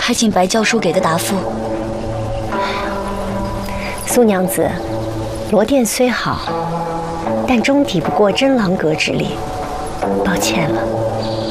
还请白教授给个答复。 苏娘子，罗殿虽好，但终抵不过真郎阁之力，抱歉了。